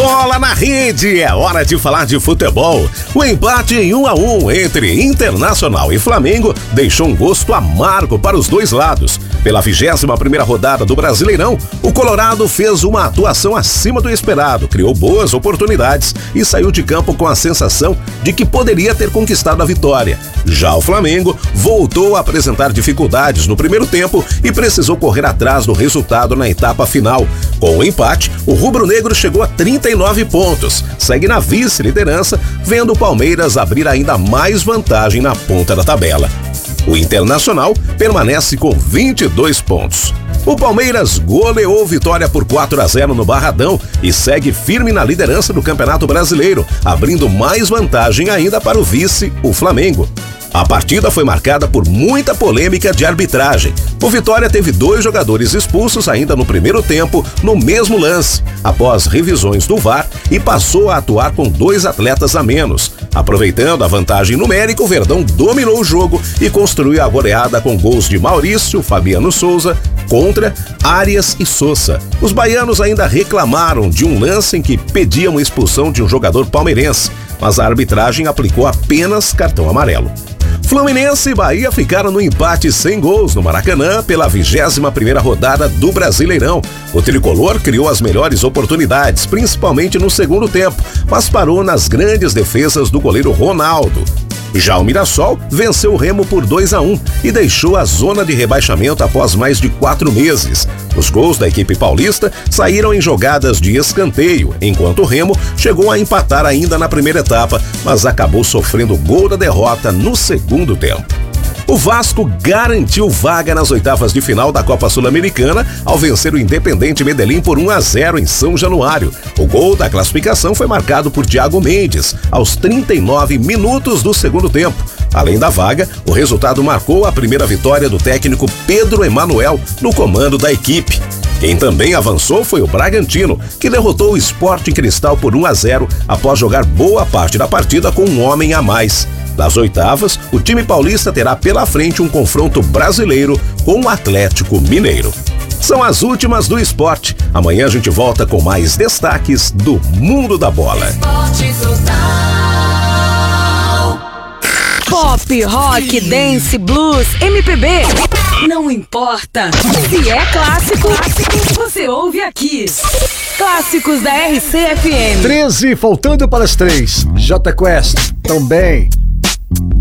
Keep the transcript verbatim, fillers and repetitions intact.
Bola na rede, é hora de falar de futebol. O empate em um a um entre Internacional e Flamengo deixou um gosto amargo para os dois lados. Pela vigésima primeira rodada do Brasileirão, o Colorado fez uma atuação acima do esperado, criou boas oportunidades e saiu de campo com a sensação de que poderia ter conquistado a vitória. Já o Flamengo voltou a apresentar dificuldades no primeiro tempo e precisou correr atrás do resultado na etapa final. Com o empate, o rubro-negro chegou a trinta e nove pontos, segue na vice-liderança, vendo o Palmeiras abrir ainda mais vantagem na ponta da tabela. O Internacional permanece com vinte e dois pontos. O Palmeiras goleou Vitória por quatro a zero no Barradão e segue firme na liderança do Campeonato Brasileiro, abrindo mais vantagem ainda para o vice, o Flamengo. A partida foi marcada por muita polêmica de arbitragem. O Vitória teve dois jogadores expulsos ainda no primeiro tempo, no mesmo lance, após revisões do V A R, e passou a atuar com dois atletas a menos. Aproveitando a vantagem numérica, o Verdão dominou o jogo e construiu a goleada com gols de Maurício, Fabiano Souza, Contra, Arias e Sousa. Os baianos ainda reclamaram de um lance em que pediam a expulsão de um jogador palmeirense, mas a arbitragem aplicou apenas cartão amarelo. Fluminense e Bahia ficaram no empate sem gols no Maracanã pela vigésima primeira rodada do Brasileirão. O tricolor criou as melhores oportunidades, principalmente no segundo tempo, mas parou nas grandes defesas do goleiro Ronaldo. Já o Mirassol venceu o Remo por dois a um e deixou a zona de rebaixamento após mais de quatro meses. Os gols da equipe paulista saíram em jogadas de escanteio, enquanto o Remo chegou a empatar ainda na primeira etapa, mas acabou sofrendo o gol da derrota no segundo tempo. O Vasco garantiu vaga nas oitavas de final da Copa Sul-Americana ao vencer o Independente Medellín por um a zero em São Januário. O gol da classificação foi marcado por Thiago Mendes aos trinta e nove minutos do segundo tempo. Além da vaga, o resultado marcou a primeira vitória do técnico Pedro Emanuel no comando da equipe. Quem também avançou foi o Bragantino, que derrotou o Sporting Cristal por um a zero após jogar boa parte da partida com um homem a mais. Nas oitavas, o time paulista terá pela frente um confronto brasileiro com o Atlético Mineiro. São as últimas do esporte. Amanhã a gente volta com mais destaques do mundo da bola. Pop, rock, dance, blues, M P B. Não importa. Se é clássico, você ouve aqui. Clássicos da R C F M. treze, faltando para as três. J Quest, também.